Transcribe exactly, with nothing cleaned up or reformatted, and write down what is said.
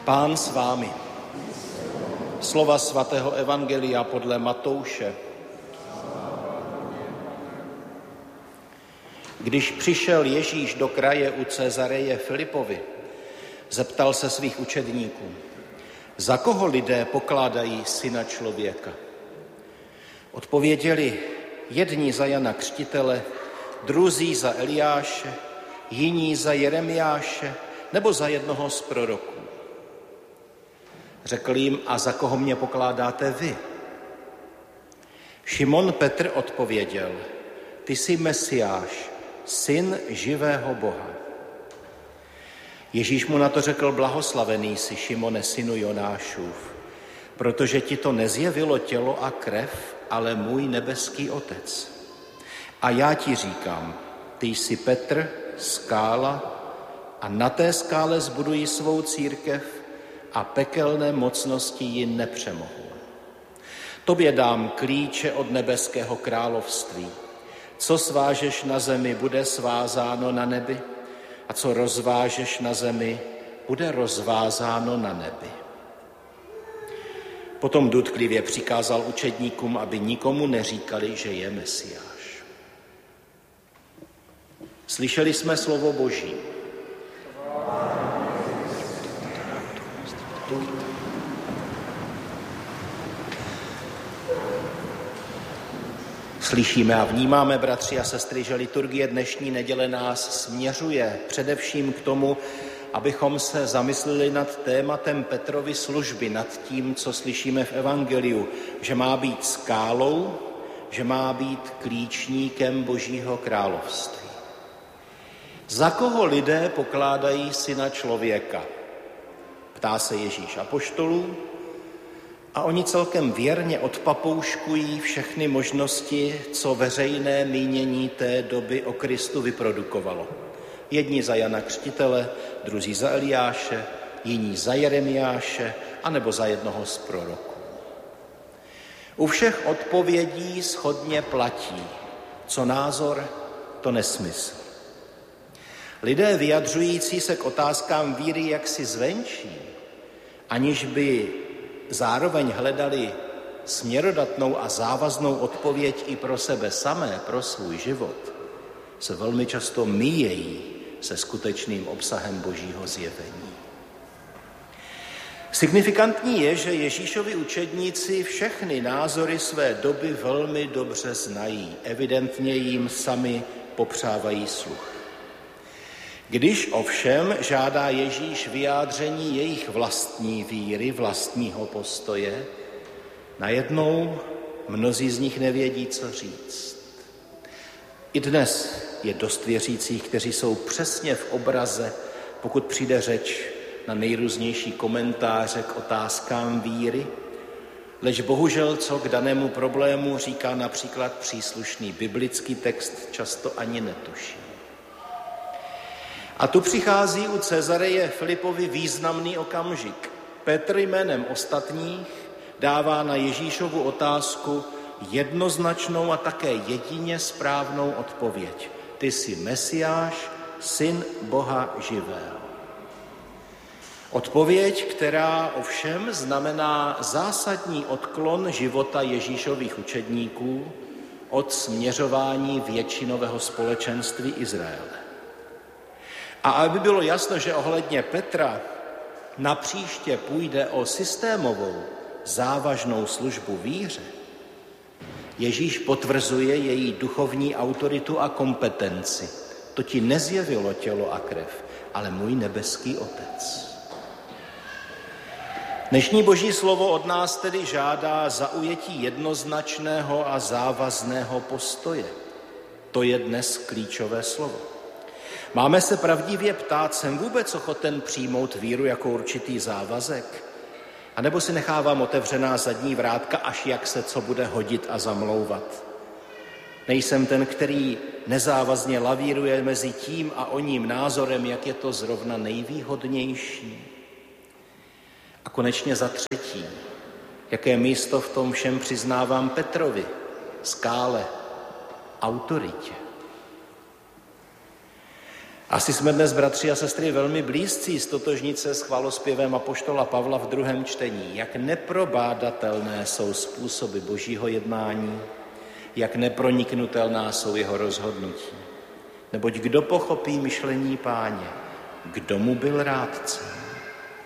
Pán s vámi. Slova svatého evangelia podle Matouše. Když přišel Ježíš do kraje u Cezareje Filipovi, zeptal se svých učedníků: za koho lidé pokládají Syna člověka? Odpověděli: jedni za Jana Křtitele, druzí za Eliáše, jiní za Jeremiáše nebo za jednoho z proroků. Řekl jim: a za koho mě pokládáte vy? Šimon Petr odpověděl: ty jsi Mesiáš, Syn živého Boha. Ježíš mu na to řekl: blahoslavený jsi, Šimone, synu Jonášův, protože ti to nezjevilo tělo a krev, ale můj nebeský Otec. A já ti říkám, ty jsi Petr, skála, a na té skále zbuduji svou církev a pekelné mocnosti ji nepřemohou. Tobě dám klíče od nebeského království. Co svážeš na zemi, bude svázáno na nebi, a co rozvážeš na zemi, bude rozvázáno na nebi. Potom důtklivě přikázal učedníkům, aby nikomu neříkali, že je Mesiáš. Slyšeli jsme slovo Boží. Slyšíme a vnímáme, bratři a sestry, že liturgie dnešní neděle nás směřuje především k tomu, abychom se zamysleli nad tématem Petrovy služby, nad tím, co slyšíme v evangeliu, že má být skálou, že má být klíčníkem Božího království. Za koho lidé pokládají Syna člověka? Ptá se Ježíš apoštolů a oni celkem věrně odpapouškují všechny možnosti, co veřejné mínění té doby o Kristu vyprodukovalo. Jedni za Jana Křtitele, druzí za Eliáše, jiní za Jeremiáše, anebo za jednoho z proroků. U všech odpovědí shodně platí: co názor, to nesmysl. Lidé vyjadřující se k otázkám víry jaksi zvenčí, aniž by zároveň hledali směrodatnou a závaznou odpověď i pro sebe samé, pro svůj život, se velmi často míjejí se skutečným obsahem Božího zjevení. Signifikantní je, že Ježíšovi učedníci všechny názory své doby velmi dobře znají, evidentně jim sami popřávají sluch. Když ovšem žádá Ježíš vyjádření jejich vlastní víry, vlastního postoje, najednou mnozí z nich nevědí, co říct. I dnes je dost věřících, kteří jsou přesně v obraze, pokud přijde řeč na nejrůznější komentáře k otázkám víry, leč bohužel, co k danému problému říká například příslušný biblický text, často ani netuší. A tu přichází u Cezareje Filipovi významný okamžik. Petr jménem ostatních dává na Ježíšovu otázku jednoznačnou a také jedině správnou odpověď. Ty jsi Mesiáš, Syn Boha živého. Odpověď, která ovšem znamená zásadní odklon života Ježíšových učedníků od směřování většinového společenství Izraele. A aby bylo jasno, že ohledně Petra napříště půjde o systémovou, závažnou službu víře, Ježíš potvrzuje její duchovní autoritu a kompetenci. To ti nezjevilo tělo a krev, ale můj nebeský Otec. Dnešní Boží slovo od nás tedy žádá zaujetí jednoznačného a závazného postoje. To je dnes klíčové slovo. Máme se pravdivě ptát, jsem vůbec ochoten přijmout víru jako určitý závazek? A nebo si nechávám otevřená zadní vrátka, až jak se co bude hodit a zamlouvat? Nejsem ten, který nezávazně lavíruje mezi tím a oním názorem, jak je to zrovna nejvýhodnější. A konečně za třetí, jaké místo v tom všem přiznávám Petrovi, skále, autoritě. Asi jsme dnes, bratři a sestry, velmi blízcí stotožnit se s chvalospěvem apoštola Pavla v druhém čtení. Jak neprobádatelné jsou způsoby božího jednání, jak neproniknutelná jsou jeho rozhodnutí. Neboť kdo pochopí myšlení Páně, kdo mu byl rádcem?